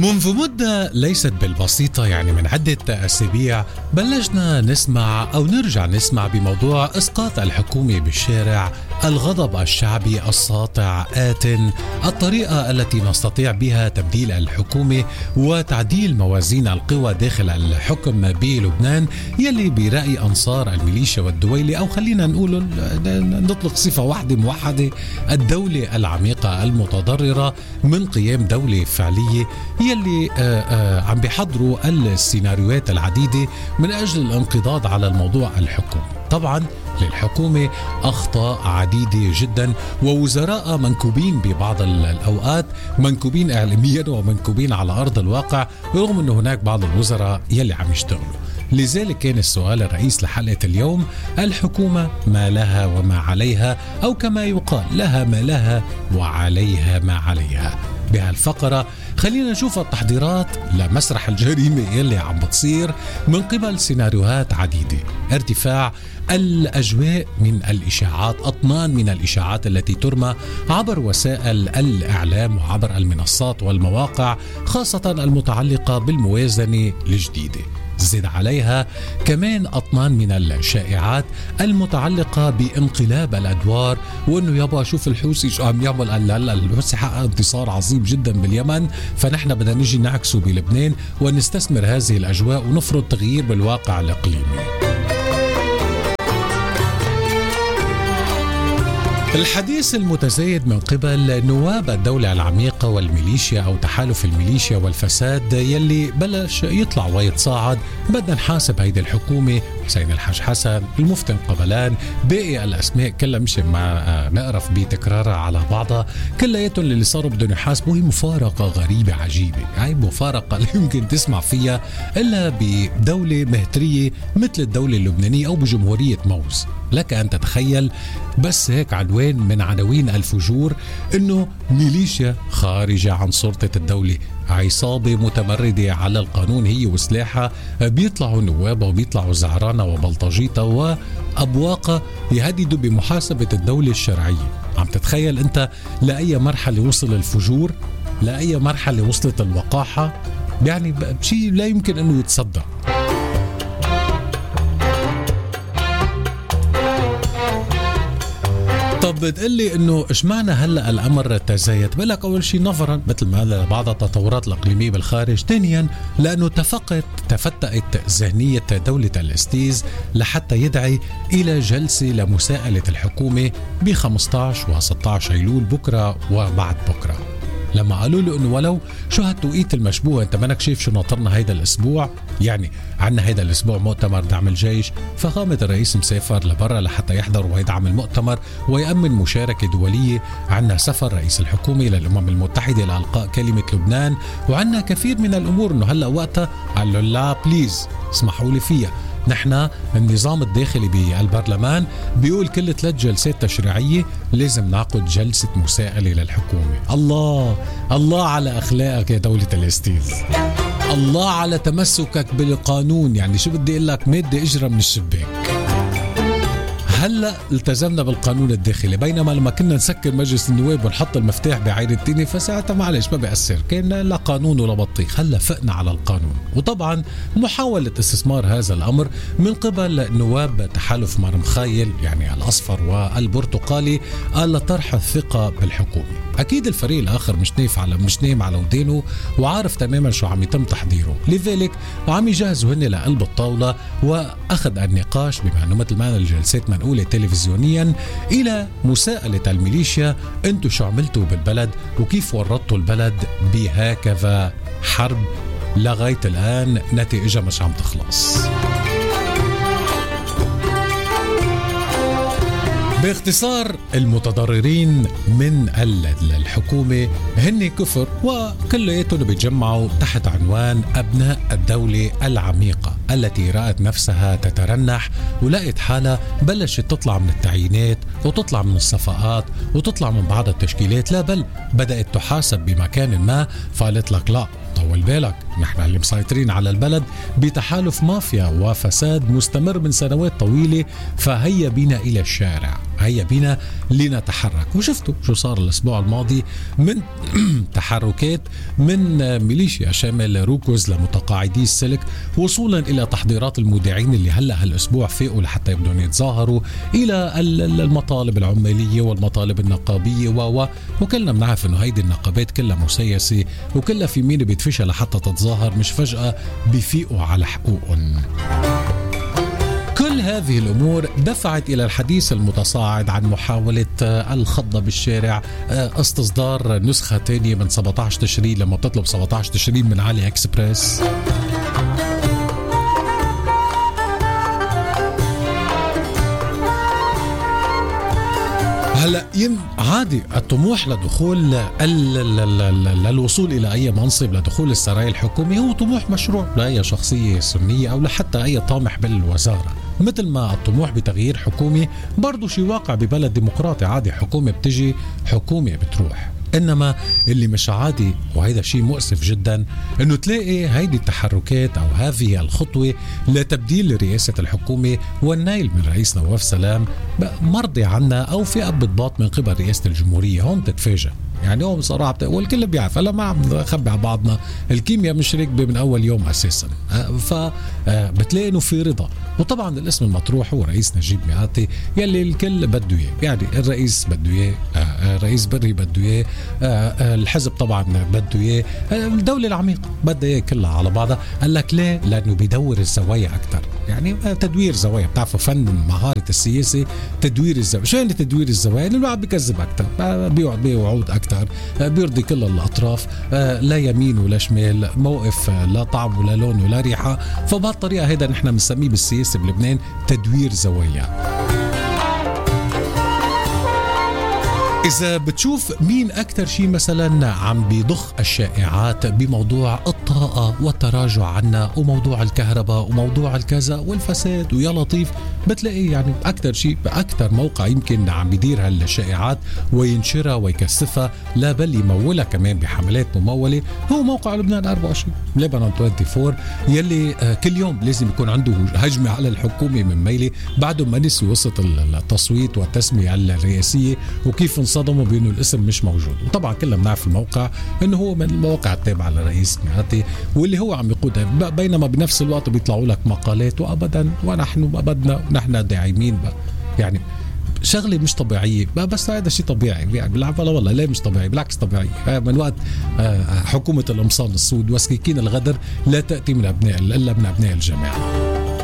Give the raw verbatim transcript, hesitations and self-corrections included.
منذ مدة ليست بالبسيطة، يعني من عدة أسابيع بلشنا نسمع أو نرجع نسمع بموضوع إسقاط الحكومة بالشارع، الغضب الشعبي الساطع آت، الطريقة التي نستطيع بها تبديل الحكومة وتعديل موازين القوى داخل الحكم بلبنان، يلي برأي أنصار الميليشيا والدويلة، أو خلينا نقول نطلق صفة واحدة موحدة، الدولة العميقة المتضررة من قيام دولة فعلية، يلي آآ آآ عم بيحضروا السيناريوهات العديدة من أجل الانقضاض على الموضوع الحكومي. طبعا للحكومة أخطاء عديدة جدا، ووزراء منكوبين ببعض الأوقات، منكوبين إعلاميا ومنكوبين على أرض الواقع، رغم أن هناك بعض الوزراء يلي عم يشتغلوا. لذلك كان السؤال الرئيس لحلقة اليوم: الحكومة ما لها وما عليها، أو كما يقال لها ما لها وعليها ما عليها. بهالفقرة خلينا نشوف التحضيرات لمسرح الجريمة يلي عم بتصير من قبل سيناريوهات عديدة. ارتفاع الأجواء من الإشاعات، أطنان من الإشاعات التي ترمى عبر وسائل الإعلام وعبر المنصات والمواقع، خاصة المتعلقة بالموازنة الجديدة. زد عليها كمان أطنان من الشائعات المتعلقة بانقلاب الأدوار، وأنه يابا شوف الحوثي شو عم يعمل، هلا هلا الحوثي حقق انتصار عظيم جدا باليمن، فنحن بدنا نجي نعكسه بلبنان ونستثمر هذه الأجواء ونفرض تغيير بالواقع الإقليمي. الحديث المتزايد من قبل نواب الدولة العميقة والميليشيا أو تحالف الميليشيا والفساد يلي بلش يطلع ويتصاعد: بدنا نحاسب هيدي الحكومة، حسين الحاج حسن، المفتن قبلان، باقي الأسماء كلها مش ما نقرف بتكرارها على بعضها، كلياتهم اللي صاروا بدهم يحاسبوا. هي مفارقة غريبة عجيبة، هاي مفارقة لا يمكن تسمع فيها إلا بدولة مهترية مثل الدولة اللبنانية أو بجمهورية موز. لك أن تتخيل بس هيك عنوان من عناوين الفجور إنه ميليشيا خارجة عن سلطة الدولة، عصابة متمردة على القانون هي وسلاحها، بيطلعوا نوابة وبيطلعوا زعرانة وبلطجيطة وأبواقة يهددوا بمحاسبة الدولة الشرعية. عم تتخيل أنت لأي مرحلة وصل الفجور، لأي مرحلة وصلت الوقاحة؟ يعني بشيء لا يمكن أنه يتصدق. طب بتقلي انه اشمعنى هلا الامر تزايد؟ بقولك اول شيء نظرا مثل ما بعض التطورات الاقليميه بالخارج، ثانيا لانه تفقت تفتقت ذهنيه دوله الاستيز لحتى يدعي الى جلسه لمساءله الحكومه ب خمسة عشر و ستة عشر ايلول، بكره وبعد بكره. لما قالوا له انه ولو شو هالتوقيت المشبوه، انت منك شايف شو ناطرنا هيدا الاسبوع، يعني عنا هيدا الاسبوع مؤتمر دعم الجيش، فقامت الرئيس مسافر لبرا لحتى يحضر ويدعم المؤتمر ويأمن مشاركة دولية. عنا سفر رئيس الحكومة للأمم المتحدة لإلقاء كلمة لبنان، وعنا كثير من الأمور انه هلا وقتها قال له لا بليز اسمحوا لي فيها. نحن النظام الداخلي بالبرلمان بيقول كل ثلاث جلسات تشريعية لازم نعقد جلسة مساءلة للحكومة. الله الله على أخلاقك يا دولة الاستيز، الله على تمسكك بالقانون. يعني شو بدي أقول لك، مادة إجرة من الشباك. هلا التزمنا بالقانون الداخلي، بينما لما كنا نسكر مجلس النواب ونحط المفتاح بعين التاني فساعتها معلش ما بيأثر، كان لا قانون ولا بطيخ. هلا فقنا على القانون، وطبعا محاولة استثمار هذا الأمر من قبل نواب تحالف مرمخايل يعني الأصفر والبرتقالي قال طرح الثقة بالحكومة. أكيد الفريق الآخر مش نايف على مش نايم على ودينه وعارف تماما شو عم يتم تحضيره، لذلك عم يجهزوا هن لقلب الطاولة وأخذ النقاش بما أنه مثل ما الجلسات منقولة تلفزيونيا إلى مساءلة الميليشيا: أنتوا شو عملتوا بالبلد وكيف ورطتوا البلد بهكذا حرب لغاية الآن نتائجها مش عم تخلص. باختصار المتضررين من الحكومة هن كفر، وكلياتهم بيتجمعوا تحت عنوان أبناء الدولة العميقة التي رأت نفسها تترنح ولقت حالها بلشت تطلع من التعيينات وتطلع من الصفقات وتطلع من بعض التشكيلات، لا بل بدأت تحاسب بمكان ما، فقالت لك لا طول بالك، نحن اللي مسيطرين على البلد بتحالف مافيا وفساد مستمر من سنوات طويلة، فهيا بنا إلى الشارع. هيا بينا لنتحرك. وشفتوا شو صار الأسبوع الماضي من تحركات من ميليشيا شامل روكوز لمتقاعدي السلك، وصولا إلى تحضيرات المودعين اللي هلأ هالأسبوع فاقوا لحتى يبدون يتظاهروا، إلى المطالب العمالية والمطالب النقابية و وكلنا بنعرف إنه هيدي النقابات كلها مسيسة وكلها في مين بيدفشها لحتى تتظاهر، مش فجأة بيفيقوا على حقوقهم. كل هذه الأمور دفعت إلى الحديث المتصاعد عن محاولة الخضة بالشارع، استصدار نسخة تانية من سبعة عشر تشرين لما بتطلب سبعة عشر تشرين من علي اكسبريس. هلا عادي الطموح لدخول للوصول الى اي منصب، لدخول السرايا الحكومي هو طموح مشروع لاي شخصيه سنيه او لحتى اي طامح بالوزاره، مثل ما الطموح بتغيير حكومي برضو شيء واقع ببلد ديمقراطي عادي، حكومه بتجي حكومه بتروح. انما اللي مش عادي وهذا شيء مؤسف جدا انه تلاقي هيدي التحركات او هذه الخطوه لتبديل رئاسه الحكومه والنيل من رئيس نواف سلام مرضي عنا او في ضباط من قبل رئاسه الجمهوريه. هون تتفاجأ يعني هو بصراحه والكل بيعرف، هلا ما عم نخبي على بعضنا، الكيمياء مش راكبه من اول يوم اساسا، فبتلاقي انه في رضا. وطبعا الاسم المطروح هو رئيس نجيب مئاتي يلي الكل بده اياه، يعني الرئيس بده اياه، رئيس بري بده اياه، الحزب طبعا بده اياه، الدوله العميقه بدها اياه كلها على بعضها. قال لك ليه؟ لانه بيدور الزوايا اكثر، يعني تدوير زوايا، بتعرفوا فن مهاره السياسه تدوير الزوايا. شو يعني تدوير الزوايا؟ انه الواحد بيكذب اكثر، بيقعد بيوعد اكثر، بيرضي كل الأطراف، لا يمين ولا شمال، موقف لا طعم ولا لون ولا ريحة. فبهالطريقة هيدا نحن بنسميه بالسياسة بلبنان تدوير زوايا. إذا بتشوف مين أكتر شيء مثلا عم بيضخ الشائعات بموضوع الطاقة والتراجع عنا وموضوع الكهرباء وموضوع الكذا والفساد ويا لطيف، بتلاقي يعني أكتر شيء أكتر موقع يمكن عم بيدير هالشائعات وينشرها ويكثفها، لا بل يمولها كمان بحملات ممولة، هو موقع لبنان أربعة وعشرين لبنان أربعة وعشرين يلي كل يوم لازم يكون عنده هجمة على الحكومة من ميلي بعد ما نسي وسط التصويت والتسمية الرئاسية وكيف صدموا بأنه الاسم مش موجود. وطبعا كلنا بنعرف الموقع انه هو من المواقع التابعة لرئيس مئاتي واللي هو عم يقودها، بينما بنفس الوقت بيطلعوا لك مقالات وابدا ونحن ابدنا ونحن داعمين، يعني شغله مش طبيعيه. بس هذا شيء طبيعي يعني بالعكس، والله لا مش طبيعي، بالعكس طبيعي. من وقت حكومه القمصان السود وسكيكين الغدر لا تاتي من ابناء الا من ابناء الجماعه.